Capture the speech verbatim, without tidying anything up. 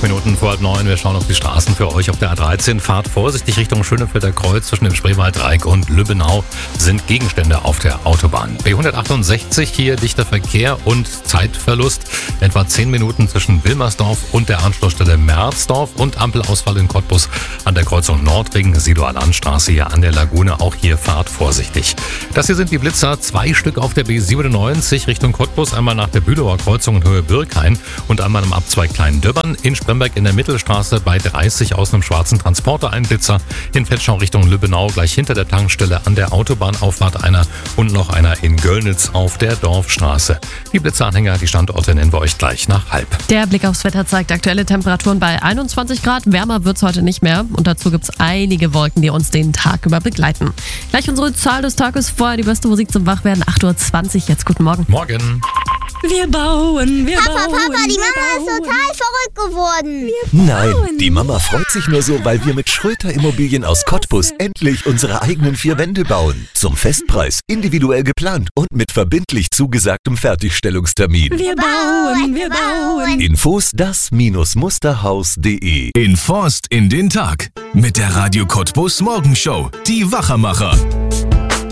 Minuten vor halb neun. Wir schauen auf die Straßen für euch auf der A dreizehn. Fahrt vorsichtig Richtung Schönefelder Kreuz. Zwischen dem Spreewald-Dreieck und Lübbenau sind Gegenstände auf der Autobahn. B hundertachtundsechzig hier dichter Verkehr und Zeitverlust. Etwa zehn Minuten zwischen Wilmersdorf und der Anschlussstelle Merzdorf und Ampelausfall in Cottbus an der Kreuzung Nordring, Sidoer Landstraße hier an der Lagune. Auch hier Fahrt vorsichtig. Das hier sind die Blitzer. Zwei Stück auf der B siebenundneunzig Richtung Cottbus. Einmal nach der Bülauer Kreuzung in Höhe Birkhain und einmal im Abzweig Klein-Döbbern. In Spremberg in der Mittelstraße bei dreißig aus einem schwarzen Transporter ein Blitzer. In Vetschau Richtung Lübbenau gleich hinter der Tankstelle an der Autobahnauffahrt einer und noch einer in Göllnitz auf der Dorfstraße. Die Blitzeranhänger, die Standorte nennen wir euch gleich nach halb. Der Blick aufs Wetter zeigt aktuelle Temperaturen bei einundzwanzig Grad. Wärmer wird es heute nicht mehr. Und dazu gibt es einige Wolken, die uns den Tag über begleiten. Gleich unsere Zahl des Tages, vorher die beste Musik zum Wachwerden. acht Uhr zwanzig, jetzt guten Morgen. Morgen. Wir bauen, wir Papa, bauen. Papa, die Mama wir ist bauen. total verrückt geworden. Nein, die Mama freut sich nur so, weil wir mit Schröter Immobilien aus Cottbus endlich unsere eigenen vier Wände bauen. Zum Festpreis, individuell geplant und mit verbindlich zugesagtem Fertigstellungstermin. Wir bauen, wir bauen. Infos das Musterhaus punkt de. In Forst in den Tag mit der Radio Cottbus Morgenshow. Die Wachermacher.